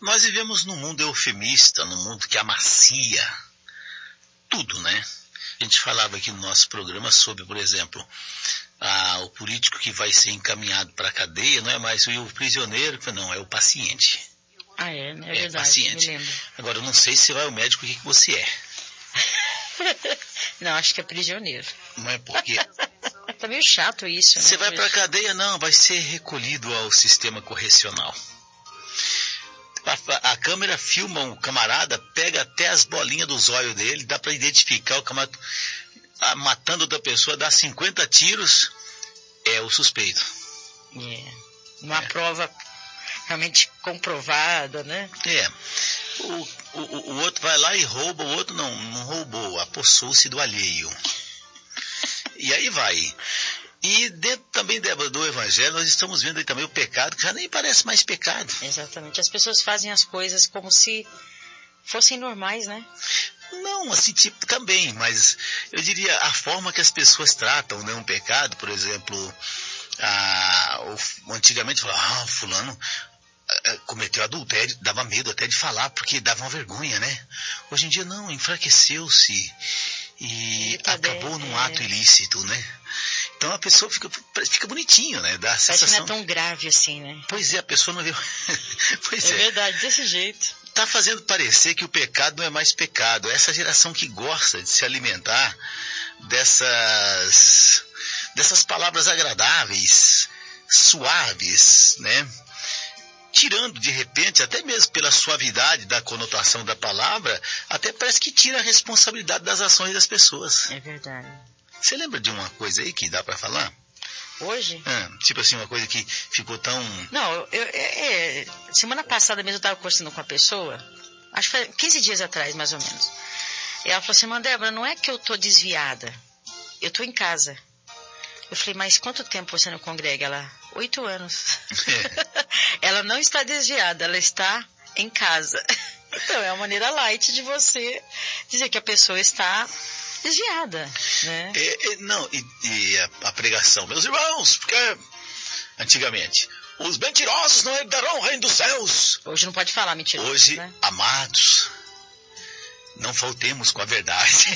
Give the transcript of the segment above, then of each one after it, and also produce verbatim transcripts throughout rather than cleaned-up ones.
Nós vivemos num mundo eufemista, num mundo que amacia tudo, né? A gente falava aqui no nosso programa sobre, por exemplo, a, o político que vai ser encaminhado para a cadeia, não é mais o prisioneiro, não, é o paciente. Ah, é, né? É, é verdade, paciente. me lembro. Agora, eu não sei se vai ao médico o que, que você é. Não, acho que é prisioneiro. Não é porque... Tá meio chato isso, né? Você vai para a cadeia? Não, vai ser recolhido ao sistema correcional. A, a câmera filma um camarada, pega até as bolinhas dos olhos dele, dá para identificar o camarada matando outra pessoa, dá cinquenta tiros, é o suspeito. É. Uma é. prova realmente comprovada, né? É. O, o, o outro vai lá e rouba, o outro não, não roubou, apossou-se do alheio. E aí vai. E dentro também, Débora, do Evangelho, nós estamos vendo aí também o pecado, que já nem parece mais pecado. Exatamente. As pessoas fazem as coisas como se fossem normais, né? Não, assim, tipo, também, mas eu diria a forma que as pessoas tratam, né, um pecado, por exemplo, a, o, antigamente falavam, ah, fulano cometeu adultério, dava medo até de falar, porque dava uma vergonha, né? Hoje em dia não, enfraqueceu-se e acabou num ato ilícito, né? Então a pessoa fica, fica bonitinho, né? Dá a sensação... Parece que não é tão grave assim, né? Pois é, a pessoa não vê... pois é. É verdade, desse jeito. Tá fazendo parecer que o pecado não é mais pecado. Essa geração que gosta de se alimentar dessas, dessas palavras agradáveis, suaves, né? Tirando de repente, até mesmo pela suavidade da conotação da palavra, até parece que tira a responsabilidade das ações das pessoas. É verdade. Você lembra de uma coisa aí que dá para falar? Hoje? Ah, tipo assim, uma coisa que ficou tão... Não, eu, eu, é, semana passada mesmo eu estava conversando com uma pessoa, acho que foi quinze dias atrás, mais ou menos. E ela falou assim, mas Débora, não é que eu tô desviada, eu tô em casa. Eu falei, mas quanto tempo você não congrega? Ela, oito anos. É. Ela não está desviada, ela está em casa. Então, é uma maneira light de você dizer que a pessoa está desviada, né? É, é, não, e, e a, a pregação, meus irmãos, porque antigamente, os mentirosos não herdarão o reino dos céus. Hoje não pode falar mentiroso, Hoje, né? amados, não faltemos com a verdade.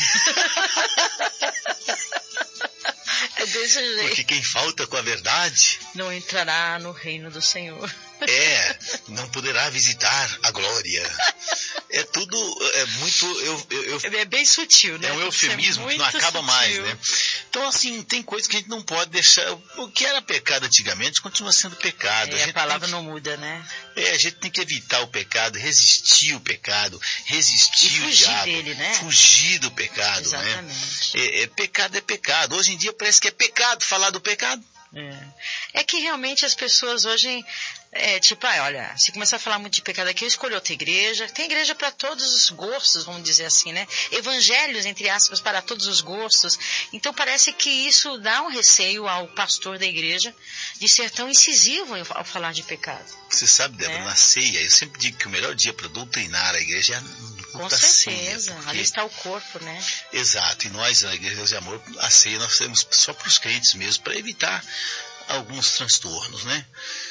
É desse jeito. Porque quem falta com a verdade não entrará no reino do Senhor. É, não poderá visitar a glória. É tudo, é muito... Eu, eu, eu, é bem sutil, né? É um eufemismo que não acaba sutil. mais, né? Então, assim, tem coisas que a gente não pode deixar... O que era pecado antigamente continua sendo pecado. É, a, a palavra que, não muda, né? É, a gente tem que evitar o pecado, resistir o pecado, resistir o diabo. Fugir dele, né? Fugir do pecado, exatamente. Né? É, é, pecado é pecado. Hoje em dia parece que é pecado falar do pecado. É. É que realmente as pessoas hoje, é, tipo, ah, olha, se começar a falar muito de pecado aqui, eu escolho outra igreja. Tem igreja para todos os gostos, vamos dizer assim, né? Evangelhos, entre aspas, para todos os gostos. Então parece que isso dá um receio ao pastor da igreja de ser tão incisivo ao falar de pecado. Você sabe, Débora, é. na ceia, eu sempre digo que o melhor dia para doutrinar a igreja é no Com da certeza, ceia, porque... ali está o corpo, né? Exato, e nós, a Igreja de Amor, a ceia nós temos só para os crentes mesmo, para evitar alguns transtornos, né?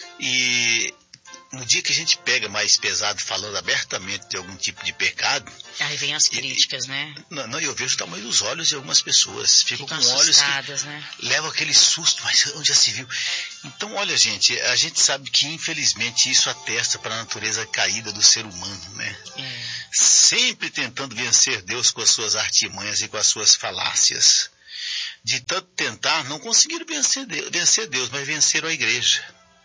E no dia que a gente pega mais pesado falando abertamente de algum tipo de pecado... Aí vem as críticas, e, né? Não, não, eu vejo o tamanho dos olhos de algumas pessoas. Ficam, Ficam com olhos que né? levam aquele susto, mas onde já se viu? Então, olha, gente, a gente sabe que infelizmente isso atesta para a natureza caída do ser humano, né? É. Sempre tentando vencer Deus com as suas artimanhas e com as suas falácias. De tanto tentar, não conseguiram vencer Deus, vencer Deus, mas venceram a igreja.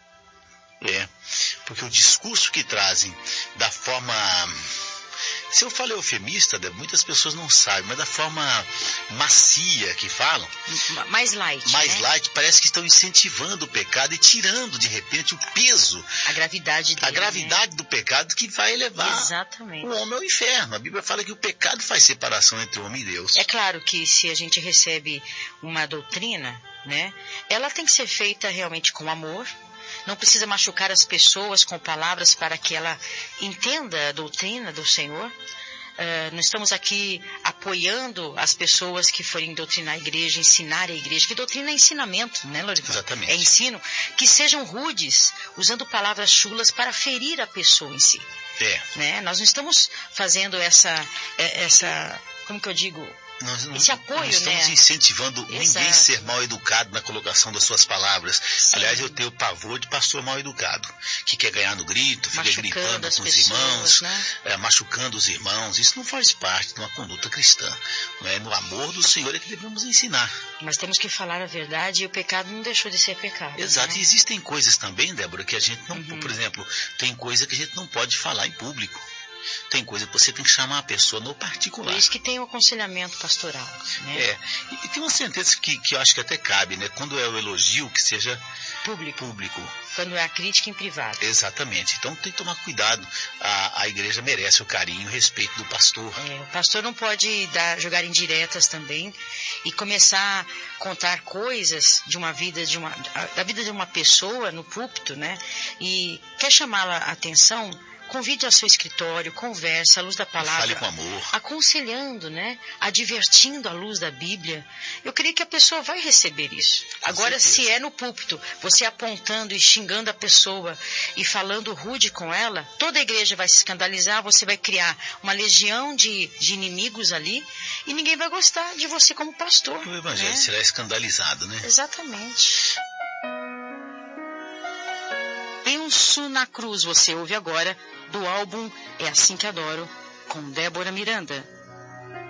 É, porque o discurso que trazem da forma... Se eu falo eufemista, muitas pessoas não sabem, mas da forma macia que falam... Mais light, Mais né? light, parece que estão incentivando o pecado e tirando, de repente, o peso... A gravidade dele, A gravidade né? do pecado que vai levar Exatamente. o homem ao inferno. A Bíblia fala que o pecado faz separação entre o homem e Deus. É claro que se a gente recebe uma doutrina, né? Ela tem que ser feita realmente com amor. Não precisa machucar as pessoas com palavras para que ela entenda a doutrina do Senhor. Uh, não estamos aqui apoiando as pessoas que forem doutrinar a igreja, ensinar a igreja, que doutrina é ensinamento, né, Lorival? Exatamente. É ensino, que sejam rudes, usando palavras chulas para ferir a pessoa em si. É. Né? Nós não estamos fazendo essa, essa, como que eu digo... Nós não, esse apoio, não estamos né? incentivando Exato. Ninguém a ser mal educado na colocação das suas palavras. Sim. Aliás, eu tenho pavor de pastor mal educado, que quer ganhar no grito, fica Machucando gritando as com os pessoas, irmãos, né? é, machucando os irmãos. Isso não faz parte de uma conduta cristã. Não é? No amor do Senhor é que devemos ensinar. Mas temos que falar a verdade, e o pecado não deixou de ser pecado. Exato. Né? E existem coisas também, Débora, que a gente não... Uhum. Por exemplo, tem coisa que a gente não pode falar em público. Tem coisa que você tem que chamar a pessoa no particular. Por isso que tem o aconselhamento pastoral. Né? É, e, e tem uma sentença que, que eu acho que até cabe, né? Quando é o elogio, que seja Público. público. Quando é a crítica em privado. Exatamente. Então tem que tomar cuidado. A, a igreja merece o carinho e o respeito do pastor. É, o pastor não pode dar, jogar indiretas também e começar a contar coisas de uma vida, de uma, da vida de uma pessoa no púlpito, né? E quer chamá-la a atenção... Convide ao seu escritório, conversa à luz da palavra. Fale com amor. Aconselhando, né? Advertindo à luz da Bíblia. Eu creio que a pessoa vai receber isso. Com Agora, certeza. se é no púlpito, você apontando e xingando a pessoa e falando rude com ela, toda a igreja vai se escandalizar, você vai criar uma legião de, de inimigos ali e ninguém vai gostar de você como pastor. O evangelho né? será escandalizado, né? Exatamente. Penso na Cruz, você ouve agora, do álbum É Assim Que Adoro, com Débora Miranda.